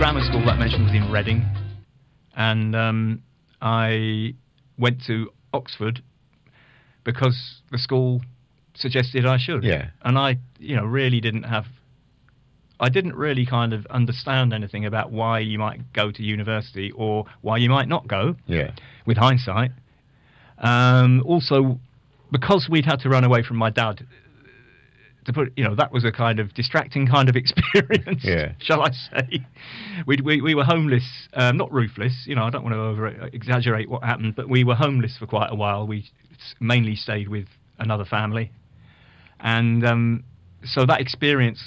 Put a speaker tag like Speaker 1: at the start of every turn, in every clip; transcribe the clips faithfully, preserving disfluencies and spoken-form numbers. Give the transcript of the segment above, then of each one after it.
Speaker 1: grammar school that I mentioned was in Reading, and um, I went to Oxford because the school suggested I should.
Speaker 2: Yeah.
Speaker 1: And I, you know, really didn't have... I didn't really kind of understand anything about why you might go to university or why you might not go.
Speaker 2: Yeah.
Speaker 1: With hindsight. Um, also, because we'd had to run away from my dad, to put, you know, that was a kind of distracting kind of experience,
Speaker 2: yeah.
Speaker 1: shall I say. We'd, we we were homeless, um, not roofless, you know, I don't want to over-exaggerate what happened, but we were homeless for quite a while. We mainly stayed with another family. And um, so that experience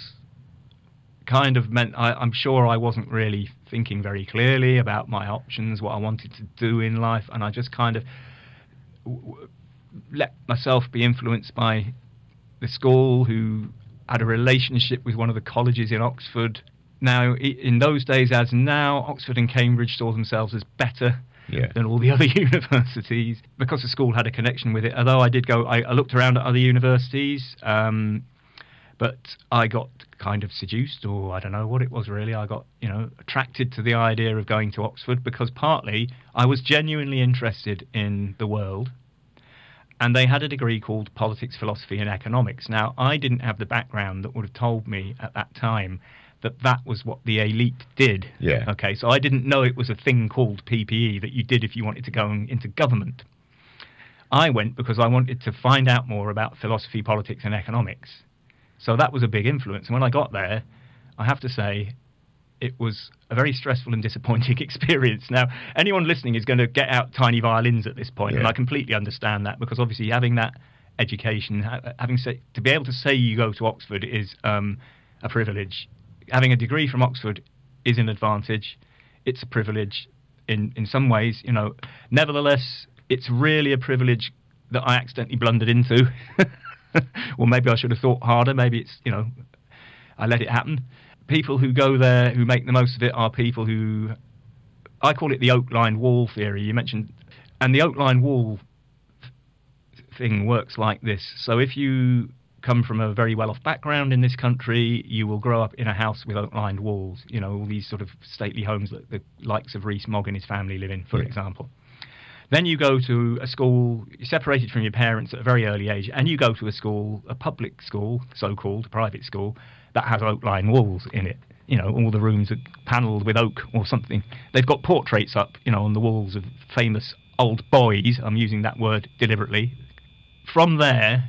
Speaker 1: kind of meant I, I'm sure I wasn't really thinking very clearly about my options, what I wanted to do in life, and I just kind of w- w- let myself be influenced by the school, who had a relationship with one of the colleges in Oxford. Now, in those days as now, Oxford and Cambridge saw themselves as better
Speaker 2: yeah.
Speaker 1: than all the other universities, because the school had a connection with it. Although I did go, I, I looked around at other universities, um, but I got kind of seduced, or I don't know what it was really. I got, you know, attracted to the idea of going to Oxford because partly I was genuinely interested in the world, and they had a degree called Politics, Philosophy and Economics. Now, I didn't have the background that would have told me at that time that that was what the elite did.
Speaker 2: Yeah.
Speaker 1: Okay, so I didn't know it was a thing called P P E that you did if you wanted to go into government. I went because I wanted to find out more about philosophy, politics and economics. So that was a big influence. And when I got there, I have to say, it was a very stressful and disappointing experience. Now, anyone listening is going to get out tiny violins at this point,
Speaker 2: yeah.
Speaker 1: and I completely understand that, because obviously having that education, having say, to be able to say you go to Oxford is um, a privilege. Having a degree from Oxford is an advantage. It's a privilege in, in some ways, you know. Nevertheless, it's really a privilege that I accidentally blundered into. Well, maybe I should have thought harder. Maybe it's, you know, I let it happen. People who go there, who make the most of it, are people who... I call it the oak-lined wall theory. You mentioned... And the oak-lined wall thing works like this. So if you come from a very well-off background in this country, you will grow up in a house with oak-lined walls. You know, all these sort of stately homes that the likes of Rees-Mogg and his family live in, for yeah. example. Then you go to a school, you're separated from your parents at a very early age, and you go to a school, a public school, so-called private school, that has oak-lined walls in it. You know, all the rooms are panelled with oak or something. They've got portraits up, you know, on the walls of famous old boys. I'm using that word deliberately. From there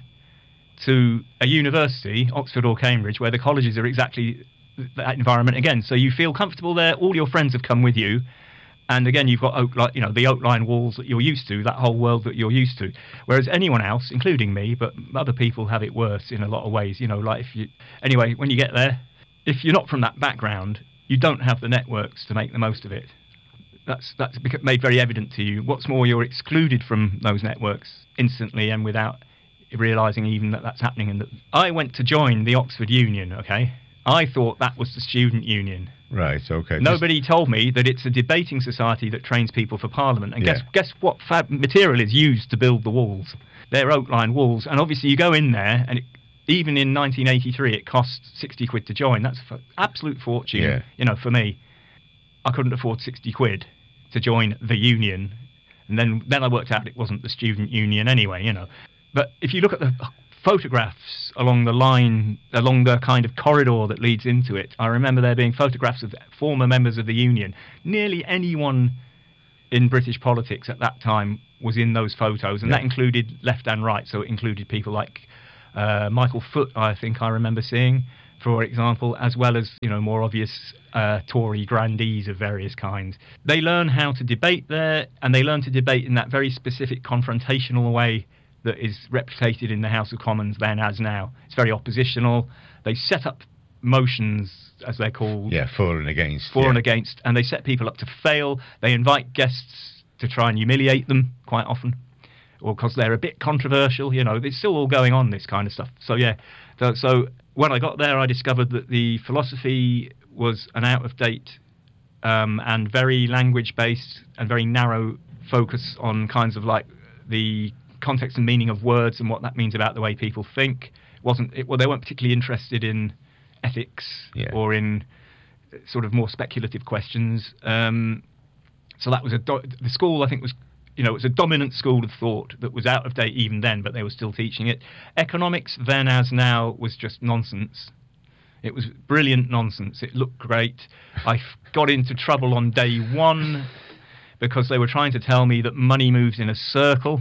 Speaker 1: to a university, Oxford or Cambridge, where the colleges are exactly that environment again. So you feel comfortable there. All your friends have come with you. And again, you've got oak, like, you know, the oak-lined walls that you're used to, that whole world that you're used to. Whereas anyone else, including me, but other people have it worse in a lot of ways. You know, like if you... Anyway, when you get there, if you're not from that background, you don't have the networks to make the most of it. That's that's made very evident to you. What's more, you're excluded from those networks instantly and without realising even that that's happening. And that I went to join the Oxford Union, okay? I thought that was the student union.
Speaker 2: Right, okay.
Speaker 1: Nobody Just... told me that it's a debating society that trains people for Parliament. And
Speaker 2: yeah.
Speaker 1: guess guess what fab material is used to build the walls? They're oak-lined walls. And obviously you go in there, and it, even in nineteen eighty-three, it cost sixty quid to join. That's an absolute fortune.
Speaker 2: Yeah.
Speaker 1: You know, for me, I couldn't afford sixty quid to join the union. And then, then I worked out it wasn't the student union anyway, you know. But if you look at the photographs along the line, along the kind of corridor that leads into it, I remember there being photographs of former members of the union. Nearly anyone in British politics at that time was in those photos, and yeah. that included left and right. So it included people like uh, Michael Foot, I think I remember seeing, for example, as well as, you know, more obvious uh, Tory grandees of various kinds. They learn how to debate there, and they learn to debate in that very specific confrontational way that is replicated in the House of Commons then as now. It's very oppositional. They set up motions, as they're called.
Speaker 2: Yeah, for and against.
Speaker 1: For
Speaker 2: yeah.
Speaker 1: and against, and they set people up to fail. They invite guests to try and humiliate them quite often, or because they're a bit controversial. You know, it's still all going on, this kind of stuff. So yeah, so, so when I got there, I discovered that the philosophy was an out-of-date um, and very language-based and very narrow focus on kinds of like the context and meaning of words and what that means about the way people think. It wasn't it, well, they weren't particularly interested in ethics
Speaker 2: yeah.
Speaker 1: or in sort of more speculative questions. Um, so that was a do- the school, I think, was, you know, it was a dominant school of thought that was out of date even then, but they were still teaching it. Economics, then as now, was just nonsense. It was brilliant nonsense. It looked great. I got into trouble on day one because they were trying to tell me that money moves in a circle.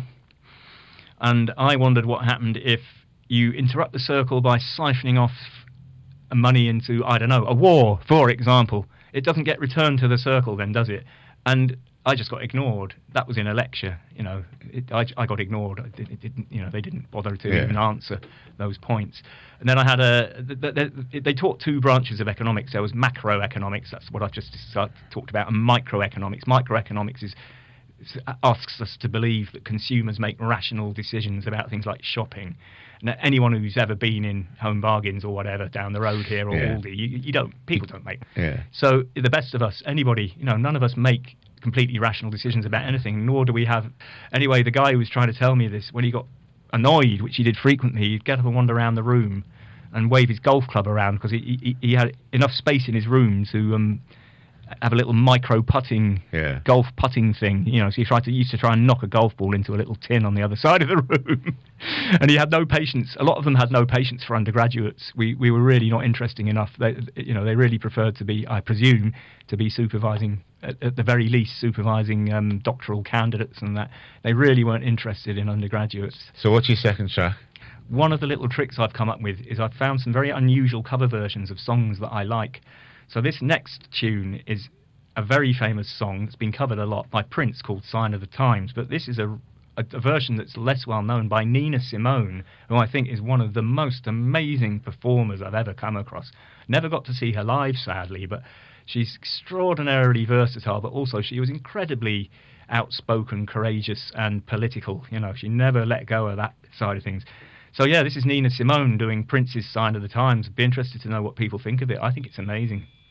Speaker 1: And I wondered what happened if you interrupt the circle by siphoning off money into, I don't know, a war, for example. It doesn't get returned to the circle then, does it? And I just got ignored. That was in a lecture, you know. It, I, I got ignored. It, it didn't, you know, they didn't bother to yeah. even answer those points. And then I had a. They, they, they taught two branches of economics. There was macroeconomics. That's what I've just talked about, and microeconomics. Microeconomics is asks us to believe that consumers make rational decisions about things like shopping. Now, anyone who's ever been in Home Bargains or whatever down the road here or yeah. Aldi, you, you don't. People don't make.
Speaker 2: Yeah.
Speaker 1: So the best of us, anybody, you know, none of us make completely rational decisions about anything, nor do we have. Anyway, the guy who was trying to tell me this, when he got annoyed, which he did frequently, he'd get up and wander around the room and wave his golf club around because he, he he had enough space in his room to um have a little micro putting
Speaker 2: yeah.
Speaker 1: golf putting thing, you know. So he tried to used to try and knock a golf ball into a little tin on the other side of the room, and he had no patience. A lot of them had no patience for undergraduates. We we were really not interesting enough. They, you know, they really preferred to be, I presume, to be supervising at, at the very least supervising um, doctoral candidates, and that they really weren't interested in undergraduates.
Speaker 2: So what's your second track?
Speaker 1: One of the little tricks I've come up with is I've found some very unusual cover versions of songs that I like. So this next tune is a very famous song that's been covered a lot by Prince called Sign of the Times, but this is a, a, a version that's less well known by Nina Simone, who I think is one of the most amazing performers I've ever come across. Never got to see her live, sadly, but she's extraordinarily versatile, but also she was incredibly outspoken, courageous, and political. You know, she never let go of that side of things. So yeah, this is Nina Simone doing Prince's Sign of the Times. I'd be interested to know what people think of it. I think it's amazing.